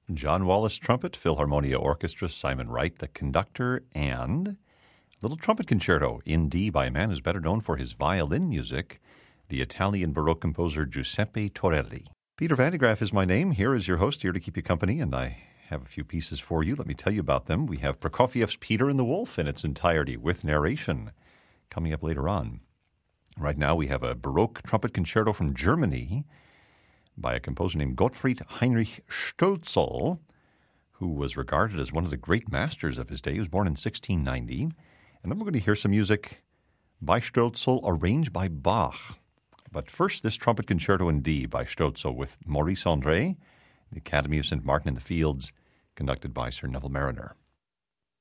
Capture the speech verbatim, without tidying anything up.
John Wallace trumpet, Philharmonia Orchestra, Simon Wright the conductor, and Little Trumpet Concerto in D by a man who's better known for his violin music, the Italian Baroque composer Giuseppe Torelli. Peter Van de Graaff is my name. Here is your host, here to keep you company, and I have a few pieces for you. Let me tell you about them. We have Prokofiev's Peter and the Wolf in its entirety with narration coming up later on. Right now we have a Baroque trumpet concerto from Germany by a composer named Gottfried Heinrich Stölzl, who was regarded as one of the great masters of his day. He was born in sixteen ninety. And then we're going to hear some music by Stölzl arranged by Bach. But first, this trumpet concerto in D by Stölzl with Maurice André, the Academy of Saint Martin in the Fields, conducted by Sir Neville Mariner.